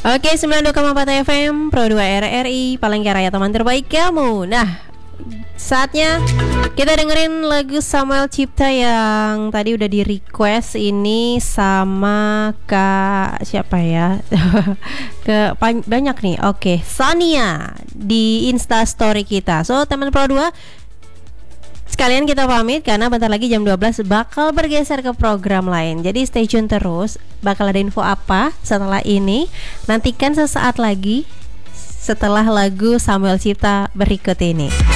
Oke, 92,4 FM Pro 2 RRI Palangkaraya, teman terbaik kamu. Nah, saatnya kita dengerin lagu Samuel Cipta yang tadi udah di request ini sama Kak siapa ya? Banyak nih. Oke, Sonia di Insta story kita. So, teman Pro 2, sekalian kita pamit karena bentar lagi jam 12 bakal bergeser ke program lain. Jadi stay tune terus, bakal ada info apa setelah ini. Nantikan sesaat lagi setelah lagu Samuel Cipta berikut ini.